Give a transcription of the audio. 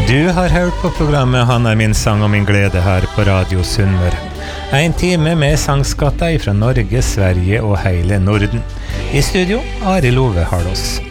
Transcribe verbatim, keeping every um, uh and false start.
Du har hørt på programmet Han er min sang og min glede her på Radio Sunnmøre. En time med sangskatter fra Norge, Sverige og hele Norden. I studio, Ari Love Harlås.